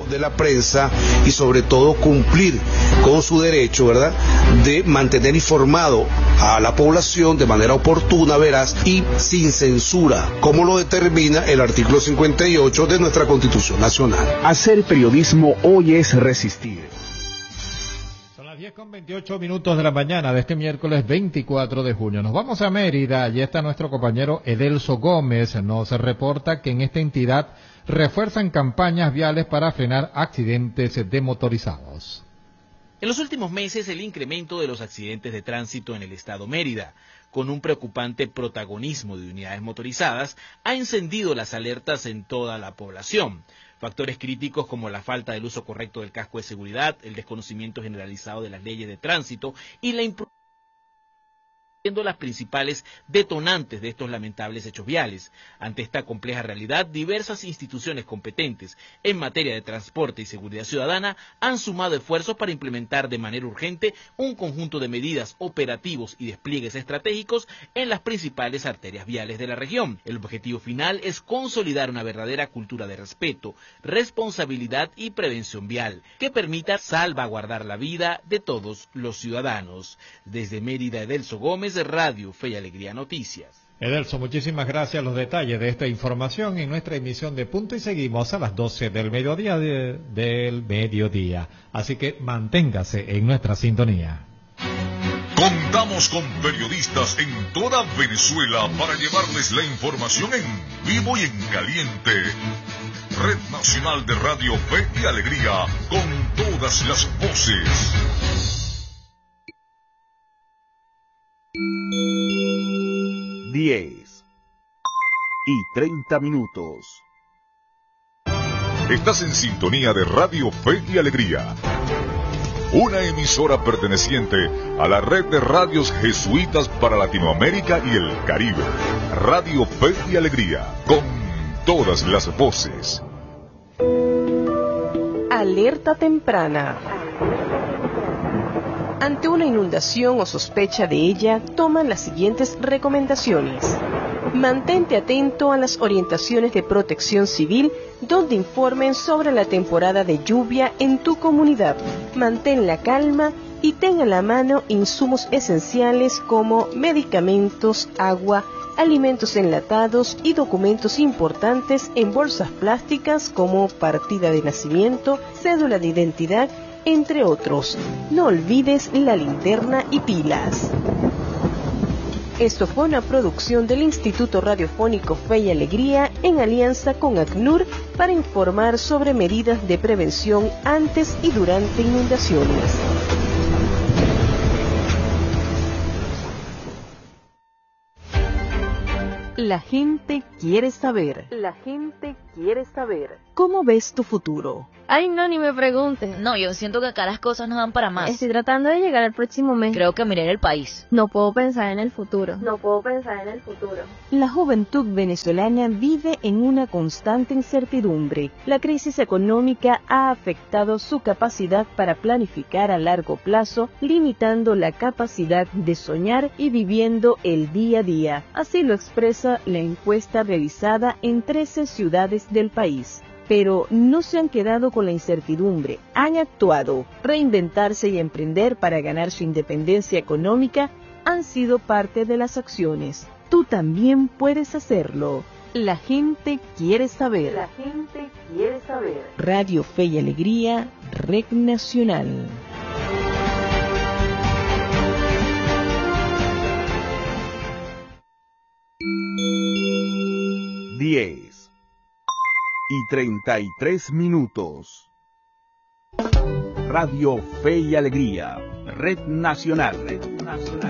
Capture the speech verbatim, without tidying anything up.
de la prensa y sobre todo cumplir con su derecho, ¿verdad?, de mantener informado a la población de manera oportuna, veraz y sin censura, como lo determina el artículo cincuenta y ocho de nuestra Constitución Nacional. Hacer periodismo hoy es resistir. Son las diez con veintiocho minutos de la mañana de este miércoles veinticuatro de junio. Nos vamos a Mérida. Allí está nuestro compañero Edelso Gómez. Nos reporta que en esta entidad refuerzan campañas viales para frenar accidentes de motorizados. En los últimos meses, el incremento de los accidentes de tránsito en el estado Mérida, con un preocupante protagonismo de unidades motorizadas, ha encendido las alertas en toda la población. Factores críticos como la falta del uso correcto del casco de seguridad, el desconocimiento generalizado de las leyes de tránsito y la imprudencia siendo las principales detonantes de estos lamentables hechos viales. Ante esta compleja realidad, diversas instituciones competentes en materia de transporte y seguridad ciudadana han sumado esfuerzos para implementar de manera urgente un conjunto de medidas, operativos y despliegues estratégicos en las principales arterias viales de la región. El objetivo final es consolidar una verdadera cultura de respeto, responsabilidad y prevención vial, que permita salvaguardar la vida de todos los ciudadanos. Desde Mérida, Edelso Gómez, Radio Fe y Alegría Noticias. Edelso, muchísimas gracias. Los detalles de esta información en nuestra emisión de Punto y seguimos a las doce del mediodía de, del mediodía. Así que manténgase en nuestra sintonía. Contamos con periodistas en toda Venezuela para llevarles la información en vivo y en caliente. Red Nacional de Radio Fe y Alegría, con todas las voces. diez y treinta minutos. Estás en sintonía de Radio Fe y Alegría, una emisora perteneciente a la red de radios jesuitas para Latinoamérica y el Caribe. Radio Fe y Alegría, con todas las voces. Alerta temprana. Ante una inundación o sospecha de ella, toman las siguientes recomendaciones. Mantente atento a las orientaciones de Protección Civil, donde informen sobre la temporada de lluvia en tu comunidad. Mantén la calma y ten a la mano insumos esenciales como medicamentos, agua, alimentos enlatados y documentos importantes en bolsas plásticas como partida de nacimiento, cédula de identidad, entre otros. No olvides la linterna y pilas. Esto fue una producción del Instituto Radiofónico Fe y Alegría en alianza con ACNUR para informar sobre medidas de prevención antes y durante inundaciones. La gente quiere saber. La gente quiere saber. ¿Cómo ves tu futuro? Ay, no, ni me preguntes. No, yo siento que acá las cosas no dan para más. Estoy tratando de llegar al próximo mes. Creo que miré el país. No puedo pensar en el futuro. No puedo pensar en el futuro. La juventud venezolana vive en una constante incertidumbre. La crisis económica ha afectado su capacidad para planificar a largo plazo, limitando la capacidad de soñar y viviendo el día a día. Así lo expresa la encuesta realizada en trece ciudades del país. Pero no se han quedado con la incertidumbre, han actuado. Reinventarse y emprender para ganar su independencia económica han sido parte de las acciones. Tú también puedes hacerlo. La gente quiere saber. La gente quiere saber. Radio Fe y Alegría, Red Nacional. diez y treinta y tres minutos. Radio Fe y Alegría, Red Nacional. Red Nacional.